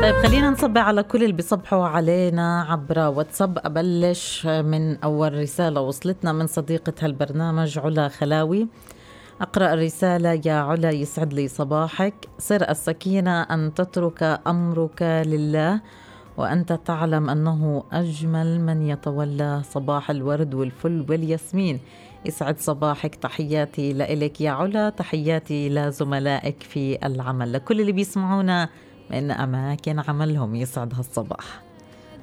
طيب خلينا نصبح على كل اللي بيصبحوا علينا عبر واتساب. أبلش من أول رسالة وصلتنا من صديقة هالبرنامج علا خلاوي. أقرأ الرسالة: يا علا، يسعد لي صباحك. سر السكينة أن تترك أمرك لله، وأنت تعلم أنه أجمل من يتولى صباح الورد والفل والياسمين. يسعد صباحك. تحياتي لإلك يا علا، تحياتي لزملائك في العمل، لكل اللي بيسمعونا من أماكن عملهم. يسعد هالصباح.